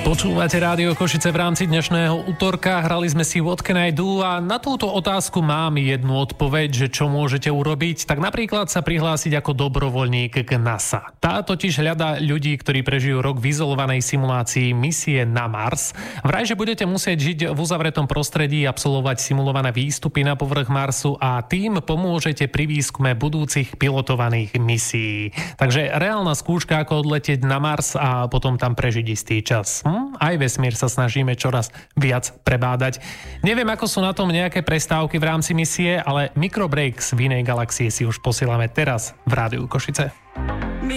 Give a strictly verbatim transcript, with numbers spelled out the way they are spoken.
Počúvate Rádio Košice v rámci dnešného útorka. Hrali sme si What Can I Do a na túto otázku mám jednu odpoveď, že čo môžete urobiť. Tak napríklad sa prihlásiť ako dobrovoľník k NASA. Tá totiž hľadá ľudí, ktorí prežijú rok v izolovanej simulácii misie na Mars. Vraj, že budete musieť žiť v uzavretom prostredí, absolvovať simulované výstupy na povrch Marsu a tým pomôžete pri výskume budúcich pilotovaných misií. Takže reálna skúška, ako odletieť na Mars a potom tam prežiť istý čas. Hm? Aj vesmír sa snažíme čoraz viac prebádať. Neviem, ako sú na tom nejaké prestávky v rámci misie, ale mikrobreaks v inej galaxii si už posielame teraz v Rádiu Košice.